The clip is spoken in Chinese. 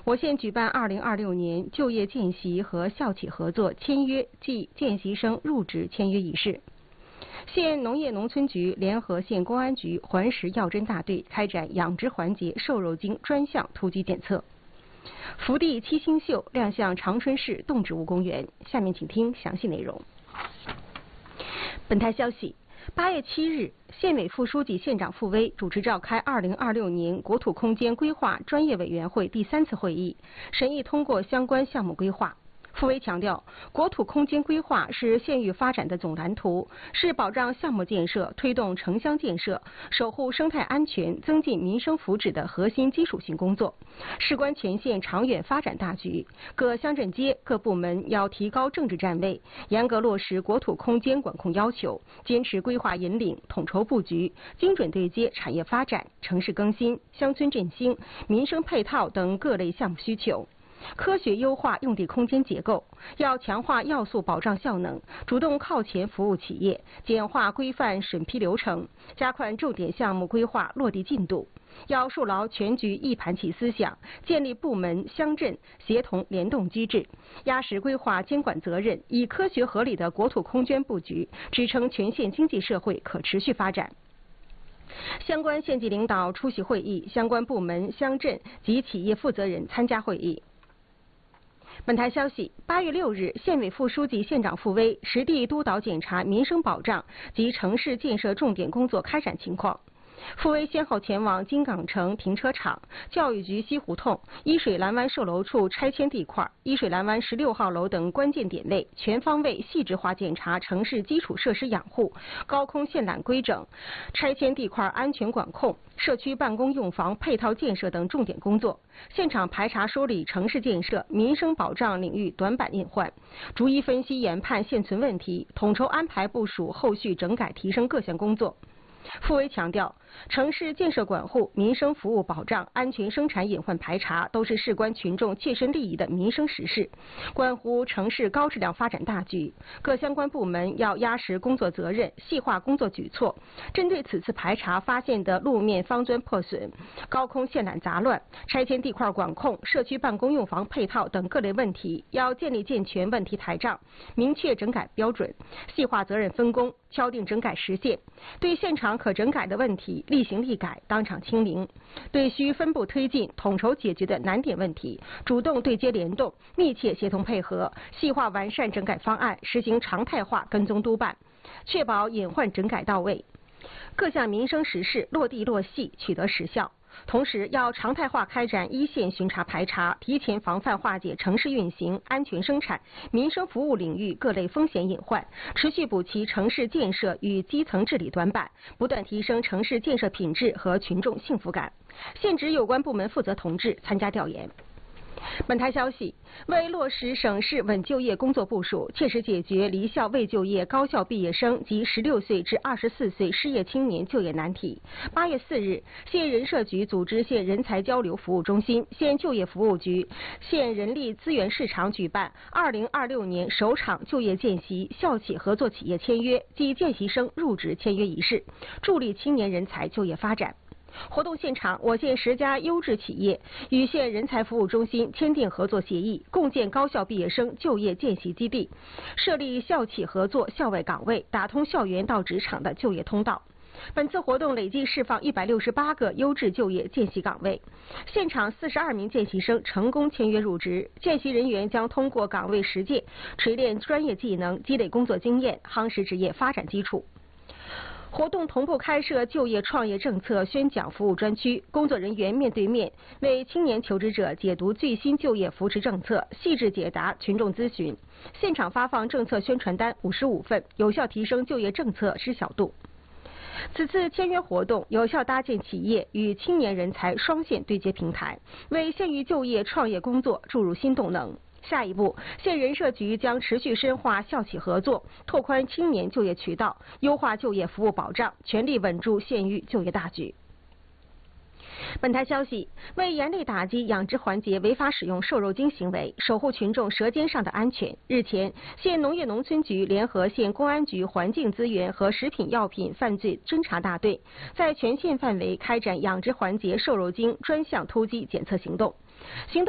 我县举办2026年就业见习和校企合作签约暨见习生入职签约仪式。县农业农村局联合县公安局环食药侦大队开展养殖环节瘦肉精专项突击检测。福地七星秀亮相长春市动植物公园。下面请听详细内容。本台消息，8月7日，县委副书记、县长傅威主持召开2026年国土空间规划专业委员会第3次会议，审议通过相关项目规划。傅威强调，国土空间规划是县域发展的总蓝图，是保障项目建设、推动城乡建设、守护生态安全、增进民生福祉的核心基础性工作，事关全县长远发展大局。各乡镇街、各部门要提高政治站位，严格落实国土空间管控要求，坚持规划引领、统筹布局，精准对接产业发展、城市更新、乡村振兴、民生配套等各类项目需求。科学优化用地空间结构，要强化要素保障效能，主动靠前服务企业，简化规范审批流程，加快重点项目规划落地进度。要树牢全局一盘棋思想，建立部门乡镇协同联动机制，压实规划监管责任，以科学合理的国土空间布局支撑全县经济社会可持续发展。相关县级领导出席会议，相关部门、乡镇及企业负责人参加会议。本台消息，8月6日，县委副书记、县长傅威实地督导检查民生保障及城市建设重点工作开展情况。傅威先后前往金港城停车场、教育局西胡同、依水蓝湾售楼处拆迁地块、依水蓝湾16号楼等关键点位，全方位细致化检查城市基础设施养护、高空线缆规整、拆迁地块安全管控、社区办公用房配套建设等重点工作，现场排查梳理城市建设、民生保障领域短板隐患，逐一分析研判现存问题，统筹安排部署后续整改提升各项工作。傅威强调，城市建设管护、民生服务保障、安全生产隐患排查都是事关群众切身利益的民生实事，关乎城市高质量发展大局。各相关部门要压实工作责任，细化工作举措。针对此次排查发现的路面方砖破损、高空线缆杂乱、拆迁地块管控、社区办公用房配套等各类问题，要建立健全问题台账，明确整改标准，细化责任分工，敲定整改时限。对现场可整改的问题立行立改，当场清零；对需分步推进、统筹解决的难点问题，主动对接联动，密切协同配合，细化完善整改方案，实行常态化跟踪督办，确保隐患整改到位，各项民生实事落地落细，取得实效。同时，要常态化开展一线巡查排查，提前防范化解城市运行、安全生产、民生服务领域各类风险隐患，持续补齐城市建设与基层治理短板，不断提升城市建设品质和群众幸福感。现职有关部门负责同志参加调研。本台消息，为落实省市稳就业工作部署，切实解决离校未就业高校毕业生及16岁至24岁失业青年就业难题。8月4日，县人社局组织县人才交流服务中心、县就业服务局、县人力资源市场举办2026年首场就业见习校企合作企业签约暨见习生入职签约仪式，助力青年人才就业发展。活动现场，我县10家优质企业与县人才服务中心签订合作协议，共建高校毕业生就业见习基地，设立校企合作校外岗位，打通校园到职场的就业通道。本次活动累计释放168个优质就业见习岗位，现场42名见习生成功签约入职，见习人员将通过岗位实践，锤炼专业技能，积累工作经验，夯实职业发展基础。活动同步开设就业创业政策宣讲服务专区，工作人员面对面为青年求职者解读最新就业扶持政策，细致解答群众咨询。现场发放政策宣传单55份，有效提升就业政策知晓度。此次签约活动有效搭建企业与青年人才双线对接平台，为县域就业创业工作注入新动能。下一步，县人社局将持续深化校企合作，拓宽青年就业渠道，优化就业服务保障，全力稳住县域就业大局。本台消息，为严厉打击养殖环节违法使用瘦肉精行为，守护群众舌尖上的安全，日前，县农业农村局联合县公安局环境资源和食品药品犯罪侦查大队，在全县范围开展养殖环节瘦肉精专项突击检测行动。